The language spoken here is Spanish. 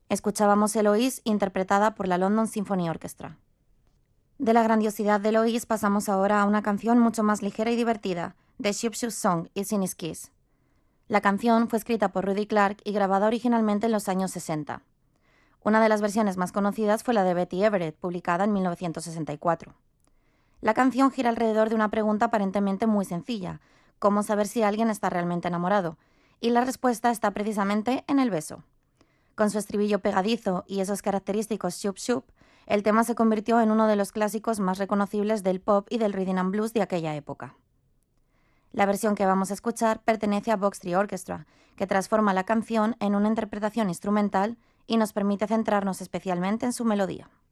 Escuchábamos Eloise, interpretada por la London Symphony Orchestra. De la grandiosidad de Eloise pasamos ahora a una canción mucho más ligera y divertida, The Shoop Shoop Song, It's in His Kiss. La canción fue escrita por Rudy Clark y grabada originalmente en los años 60. Una de las versiones más conocidas fue la de Betty Everett, publicada en 1964. La canción gira alrededor de una pregunta aparentemente muy sencilla: ¿cómo saber si alguien está realmente enamorado? Y la respuesta está precisamente en el beso. Con su estribillo pegadizo y esos característicos shoop shoop, el tema se convirtió en uno de los clásicos más reconocibles del pop y del rhythm and blues de aquella época. La versión que vamos a escuchar pertenece a Box Tree Orchestra, que transforma la canción en una interpretación instrumental y nos permite centrarnos especialmente en su melodía.